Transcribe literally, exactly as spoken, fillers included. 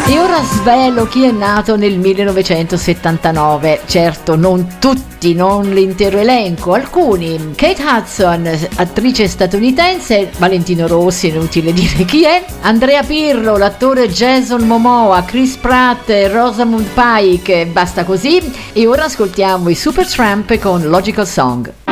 E ora svelo chi è nato nel millenovecentosettantanove. Certo, non tutti, non l'intero elenco, alcuni. Kate Hudson, attrice statunitense, Valentino Rossi, inutile dire chi è, Andrea Pirlo, l'attore Jason Momoa, Chris Pratt, Rosamund Pike, basta così. E ora ascoltiamo i Supertramp con Logical Song.